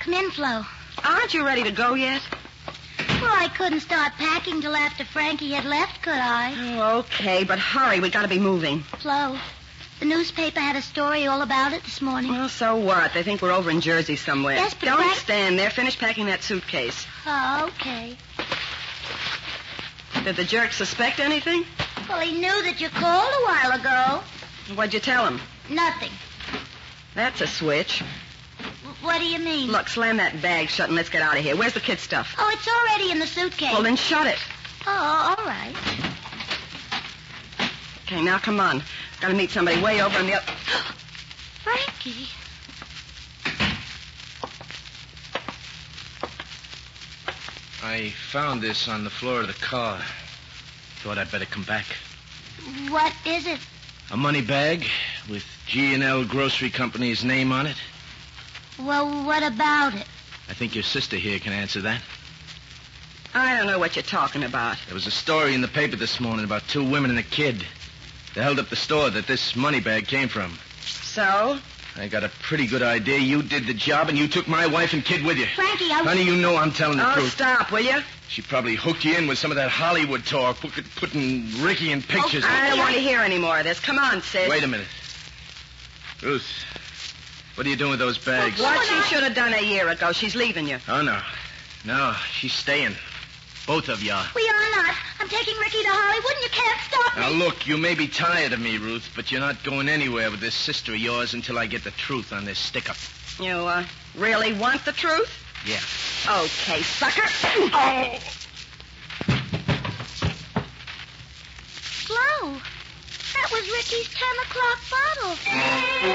Come in, Flo. Aren't you ready to go yet? Well, I couldn't start packing till after Frankie had left, could I? Oh, okay, but hurry. We got to be moving. Flo, the newspaper had a story all about it this morning. Well, so what? They think we're over in Jersey somewhere. Yes, but Don't stand there. Finish packing that suitcase. Oh, okay. Did the jerk suspect anything? Well, he knew that you called a while ago. What'd you tell him? Nothing. That's a switch. What do you mean? Look, slam that bag shut and let's get out of here. Where's the kid stuff? Oh, it's already in the suitcase. Well, then shut it. Oh, all right. Okay, now come on. Got to meet somebody way over on the other... Frankie. I found this on the floor of the car. Thought I'd better come back. What is it? A money bag with G&L Grocery Company's name on it. Well, what about it? I think your sister here can answer that. I don't know what you're talking about. There was a story in the paper this morning about 2 women and a kid. They held up the store that this money bag came from. So? I got a pretty good idea. You did the job and you took my wife and kid with you. Frankie, Honey, you know I'm telling the truth. Oh, stop, will you? She probably hooked you in with some of that Hollywood talk, putting Ricky in pictures. I don't want to hear any more of this. Come on, sis. Wait a minute. Ruth, what are you doing with those bags? What she should have done a year ago. She's leaving you. Oh, no. No, she's staying. Both of you are. We are not. I'm taking Ricky to Hollywood, and you can't stop me. Now, look, you may be tired of me, Ruth, but you're not going anywhere with this sister of yours until I get the truth on this stick-up. You, really want the truth? Yeah. Okay, sucker. Oh! Flo, that was Ricky's 10 o'clock bottle.